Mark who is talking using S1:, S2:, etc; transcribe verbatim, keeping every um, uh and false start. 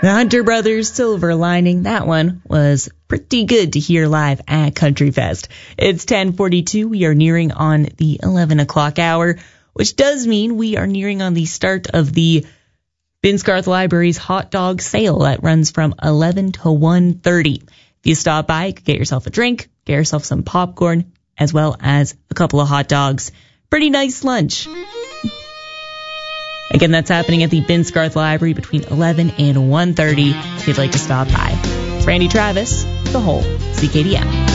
S1: The Hunter Brothers, Silver Lining. That one was pretty good to hear live at Country Fest. It's ten forty-two. We are nearing on the eleven o'clock hour, which does mean we are nearing on the start of the Binscarth Library's hot dog sale that runs from eleven to one thirty. If you stop by, you could get yourself a drink, get yourself some popcorn, as well as a couple of hot dogs. Pretty nice lunch. Again, that's happening at the Binscarth Library between eleven and one thirty if you'd like to stop by. It's Randy Travis, The Whole C K D M.